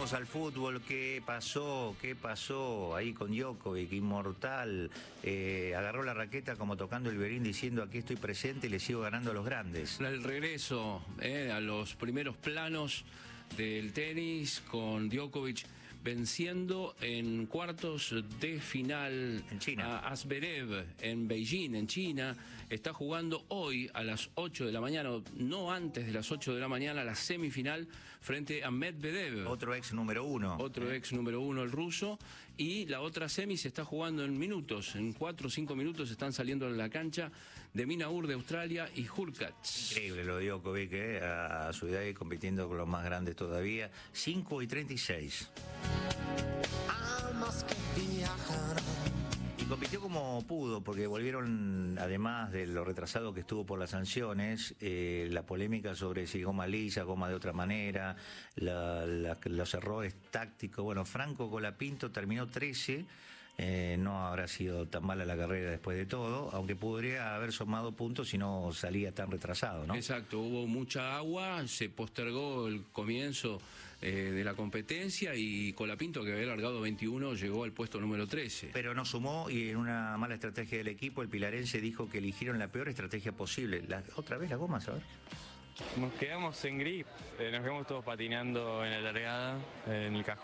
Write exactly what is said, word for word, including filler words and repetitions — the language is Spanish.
Vamos al fútbol. ¿Qué pasó? ¿Qué pasó ahí con Djokovic? Inmortal. Eh, agarró la raqueta como tocando el violín diciendo: aquí estoy presente y le sigo ganando a los grandes. El regreso eh, a los primeros planos del tenis con Djokovic venciendo en cuartos de final en China. a Zverev en Beijing, en China. Está jugando hoy a las ocho de la mañana, no antes de las ocho de la mañana, la semifinal frente a Medvedev. Otro ex número uno. Otro ex número uno, el ruso. Y la otra semi se está jugando en minutos, en cuatro o cinco minutos están saliendo a la cancha de Minaur de Australia y Hurkacz. Increíble lo de Djokovic, eh, a su edad y compitiendo con los más grandes todavía. cinco y treinta y seis. Y compitió como pudo, porque volvieron, además de lo retrasado que estuvo por las sanciones, eh, la polémica sobre si goma lisa, goma de otra manera, la, la, los errores tácticos. Bueno, Franco Colapinto terminó trece. Eh, no habrá sido tan mala la carrera después de todo, aunque podría haber sumado puntos si no salía tan retrasado, ¿no? Exacto, hubo mucha agua, se postergó el comienzo eh, de la competencia y Colapinto, que había largado veintiuno, llegó al puesto número trece. Pero no sumó, y en una mala estrategia del equipo, el pilarense dijo que eligieron la peor estrategia posible. La, otra vez la goma, ¿sabes? Nos quedamos en grip, eh, nos quedamos todos patinando en la largada, en el cajón.